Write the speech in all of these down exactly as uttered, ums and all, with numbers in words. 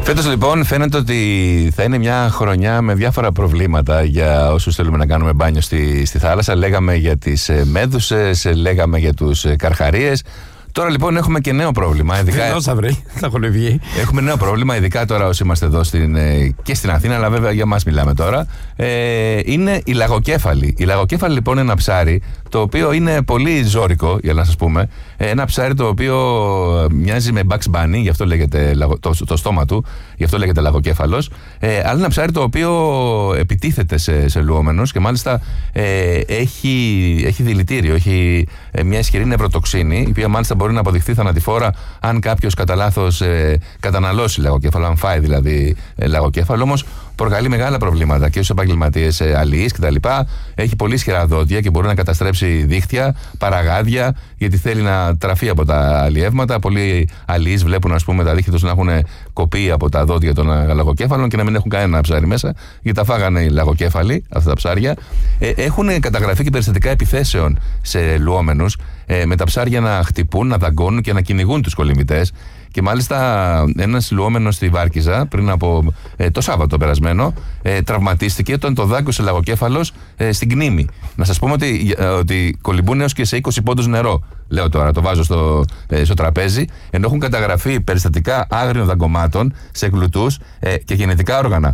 Φέτος λοιπόν φαίνεται ότι θα είναι μια χρονιά με διάφορα προβλήματα για όσους θέλουμε να κάνουμε μπάνιο στη, στη θάλασσα. Λέγαμε για τις μέδουσες, λέγαμε για τους καρχαρίες. Τώρα λοιπόν έχουμε και νέο πρόβλημα. Ειδικά... θα βρει, θα έχουν βγει. Έχουμε νέο πρόβλημα, ειδικά τώρα όσοι είμαστε εδώ στην, και στην Αθήνα, αλλά βέβαια για μας μιλάμε τώρα. Ε, είναι η λαγοκέφαλη. Η λαγοκέφαλη λοιπόν είναι ένα ψάρι το οποίο είναι πολύ ζώρικο, για να σας πούμε. Ένα ψάρι το οποίο μοιάζει με Bugs Bunny, γι' αυτό λέγεται το, το στόμα του, γι' αυτό λέγεται λαγοκέφαλος. Ε, αλλά ένα ψάρι το οποίο επιτίθεται σε, σε λουόμενους και μάλιστα ε, έχει, έχει δηλητήριο, έχει ε, μια ισχυρή νευροτοξίνη, η οποία μάλιστα μπορεί να αποδειχθεί θανατηφόρα αν κάποιος κατά λάθος ε, καταναλώσει λαγοκέφαλο, αν φάει δηλαδή ε, λαγοκέφαλο. Όμως προκαλεί μεγάλα προβλήματα και στους επαγγελματίες ε, αλληλείς κτλ. Έχει πολύ ισχυρά δόντια και μπορεί να καταστρέψει δίχτυα, παραγάδια, γιατί θέλει να τραφεί από τα αλλιεύματα. Πολλοί αλληλείς βλέπουν, ας πούμε, τα δίχτυα τους να έχουν κοπεί από τα δόντια των λαγοκέφαλων και να μην έχουν κανένα ψάρι μέσα, γιατί τα φάγανε οι λαγοκέφαλοι, αυτά τα ψάρια. Ε, έχουν καταγραφεί και περιστατικά επιθέσεων σε λουόμενους, ε, με τα ψάρια να χτυπούν, να δαγκώνουν και να κυνηγούν τους κολυμβητές. Και μάλιστα ένας λουόμενος στη Βάρκιζα πριν από ε, το Σάββατο περασμένο ε, τραυματίστηκε όταν το δάγκωσε λαγοκέφαλος ε, στην Κνήμη. Να σας πούμε ότι, ε, ότι κολυμπούν έως και σε είκοσι πόντους νερό. Λέω τώρα, το βάζω στο, ε, στο τραπέζι, ενώ έχουν καταγραφεί περιστατικά άγριων δαγκωμάτων σε γλουτούς ε, και γενετικά όργανα.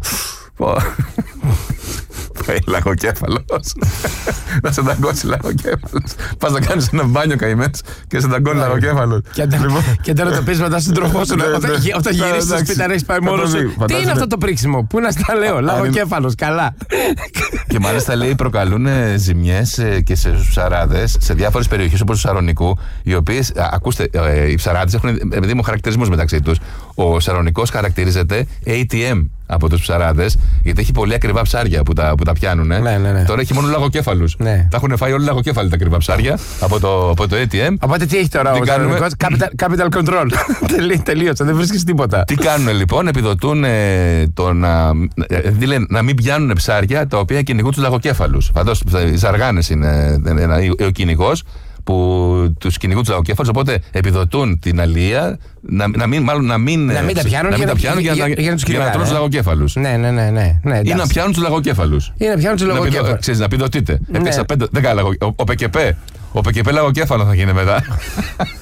Λαγοκέφαλος. Να σε δαγκώσει λαγοκέφαλος. Πας να κάνεις ένα μπάνιο καημένος και σε δαγκώνει λαγοκέφαλος. Και τώρα το πεις μετά στον τροφό σου. Όταν γυρίσεις στο σπίτι, αν έχεις πάει μόνος σου. Τι είναι αυτό το πρίξιμο, πού να στα λέω, λαγοκέφαλος, καλά. Και μάλιστα λέει προκαλούν ζημιές και σε ψαράδες σε διάφορες περιοχές όπως του Σαρονικού, οι οποίες, ακούστε, οι ψαράδες έχουν δήμο χαρακτηρισμούς μεταξύ τους. Ο Σαρονικός χαρακτηρίζεται έι τι εμ από τους ψαράδες, γιατί έχει πολύ ακριβά ψάρια που τα, που τα πιάνουν. Ναι, ναι, ναι. Τώρα έχει μόνο λαγοκέφαλους. Ναι. Τα έχουν φάει όλοι λαγοκέφαλοι τα ακριβά ψάρια από το, από το έι τι εμ. Οπότε τι έχει τώρα ο Σαρονικός? Capital, capital control. Τελείωσε, δεν βρίσκεις τίποτα. Τι κάνουν λοιπόν, επιδοτούν ε, το να, ε, να μην πιάνουν ψάρια τα οποία κυνηγούν τους λαγοκέφαλους. Φαντάζομαι, οι ζαργάνες είναι ε, ο κυνηγός που τους κυνηγούν τους λαγοκέφαλους, οπότε επιδοτούν την αλληλεία να, να μην, μάλλον να μην, να μην τα πιάνουν, να μην τα πιάνουν για, για, για, για, για να τρώνε τους λαγοκέφαλους. Ναι, ναι, ναι, ναι, ναι, ή να πιάνουν τους λαγοκέφαλους. Ή να πιάνουν τους λαγοκέφαλους. Ξέρεις, να επιδοτείτε. Ναι. Έπαιξα πέντε, δέκα λαγοκέφαλους. Ο ΠΚΠ, ο ΠΚΠ λαγοκέφαλο θα γίνει μετά.